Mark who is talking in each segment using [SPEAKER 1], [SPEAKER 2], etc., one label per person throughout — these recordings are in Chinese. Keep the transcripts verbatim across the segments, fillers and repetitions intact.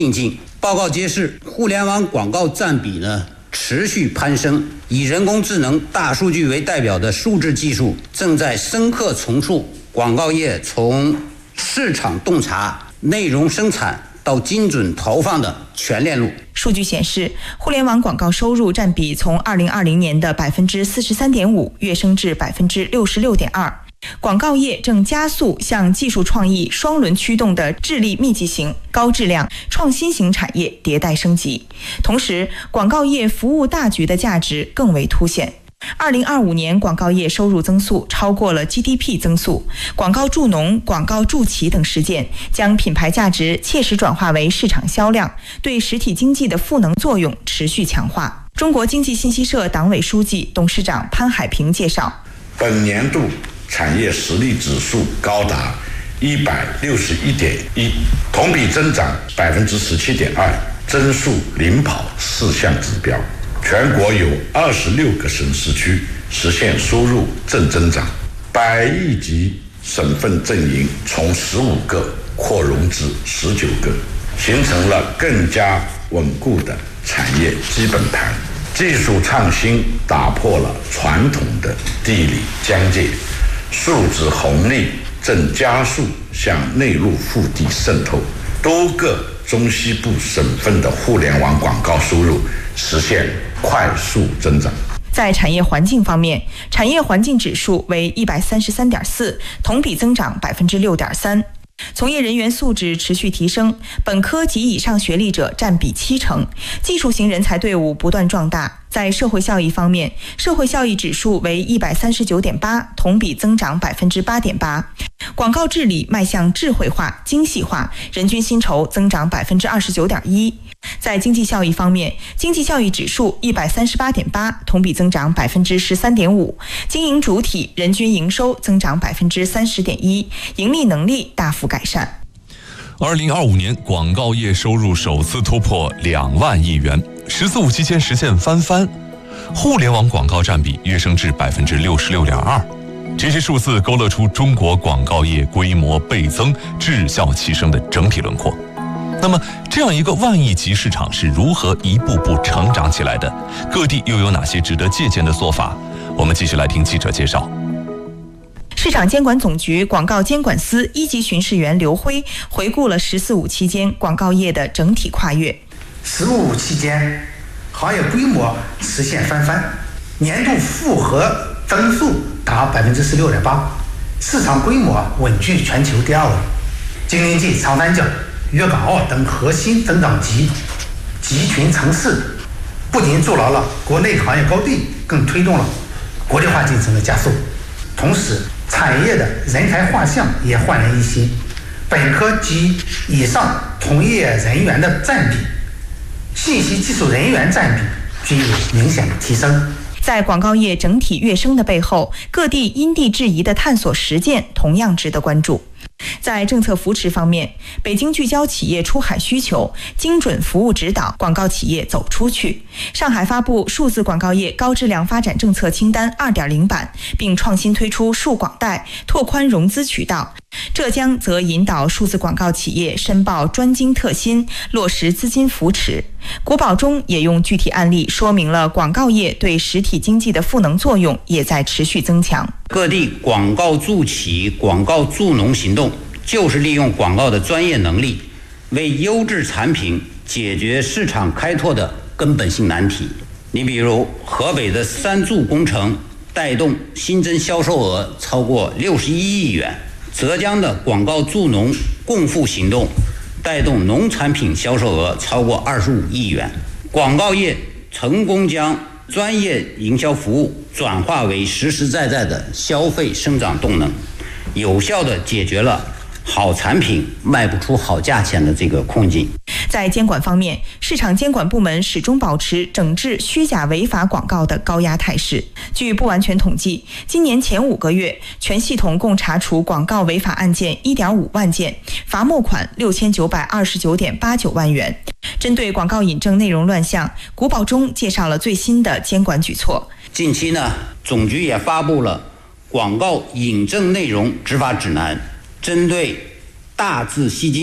[SPEAKER 1] 并进。报告揭示，互联网广告占比呢持续攀升，以人工智能、大数据为代表的数字技术正在深刻重塑广告业从市场洞察、内容生产到精准投放的全链路。
[SPEAKER 2] 数据显示，互联网广告收入占比从二零二零年的百分之四十三点五跃升至百分之六十六点二。广告业正加速向技术创意双轮驱动的智力密集型、高质量、创新型产业迭代升级，同时，广告业服务大局的价值更为凸显。二零二五年广告业收入增速超过了 G D P 增速，广告助农、广告助企等实践将品牌价值切实转化为市场销量，对实体经济的赋能作用持续强化。中国经济信息社党委书记、董事长潘海平介绍，
[SPEAKER 3] 本年度产业实力指数高达一百六十一点一，同比增长百分之十七点二，增速领跑四项指标。全国有二十六个省市区实现收入正增长，百亿级省份阵营从十五个扩容至十九个，形成了更加稳固的产业基本盘。技术创新打破了传统的地理疆界，数字红利正加速向内陆腹地渗透，多个中西部省份的互联网广告收入实现快速增长。
[SPEAKER 2] 在产业环境方面，产业环境指数为一百三十三点四，同比增长百分之六点三。从业人员素质持续提升，本科及以上学历者占比七成，技术型人才队伍不断壮大。在社会效益方面，社会效益指数为一百三十九点八，同比增长百分之八点八。广告治理迈向智慧化、精细化，人均薪酬增长百分之二十九点一。在经济效益方面，经济效益指数一百三十八点八，同比增长百分之十三点五。经营主体人均营收增长百分之三十点一，盈利能力大幅改善。
[SPEAKER 4] 二零二五年，广告业收入首次突破两万亿元，十四五期间实现翻番，互联网广告占比跃升至百分之六十六点二。这些数字勾勒出中国广告业规模倍增、质效齐升的整体轮廓。那么，这样一个万亿级市场是如何一步步成长起来的？各地又有哪些值得借鉴的做法？我们继续来听记者介绍。
[SPEAKER 2] 市场监管总局广告监管司一级巡视员刘辉回顾了“十四五”期间广告业的整体跨越。
[SPEAKER 5] “十四五”期间，行业规模实现翻番，年度复合增速达百分之十六点八，市场规模稳居全球第二位。京津冀、长三角、粤港澳等核心增长极集群城市，不仅筑牢了国内行业高地，更推动了国际化进程的加速。同时，产业的人才画像也焕然一新，本科及以上从业人员的占比、信息技术人员占比均有明显的提升。
[SPEAKER 2] 在广告业整体跃升的背后，各地因地制宜的探索实践同样值得关注。在政策扶持方面，北京聚焦企业出海需求，精准服务指导广告企业走出去。上海发布数字广告业高质量发展政策清单 二点零 版，并创新推出数广贷，拓宽融资渠道。浙江则引导数字广告企业申报专精特新，落实资金扶持。国保中也用具体案例说明了广告业对实体经济的赋能作用也在持续增强。
[SPEAKER 1] 各地广告助企、广告助农行动就是利用广告的专业能力，为优质产品解决市场开拓的根本性难题。你比如河北的三助工程带动新增销售额超过六十一亿元，浙江的广告助农共富行动带动农产品销售额超过二十五亿元。广告业成功将专业营销服务转化为实实在在的消费生长动能，有效地解决了好产品卖不出好价钱的这个困境。
[SPEAKER 2] 在监管方面，市场监管部门始终保持整治虚假违法广告的高压态势。据不完全统计，今年前五个月，全系统共查处广告违法案件 一点五万件，罚没款六千九百二十九点八九万元。针对广告引证内容乱象，国保中介绍了最新的监管举措。
[SPEAKER 1] 近期呢，总局也发布了广告引证内容执法指南，针对大字吸金、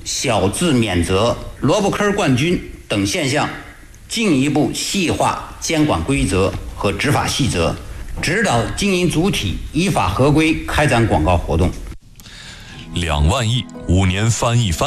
[SPEAKER 1] 小字免责、萝卜坑冠军等现象，进一步细化监管规则和执法细则，指导经营主体依法合规开展广告活动。
[SPEAKER 4] 两万亿五年翻一番。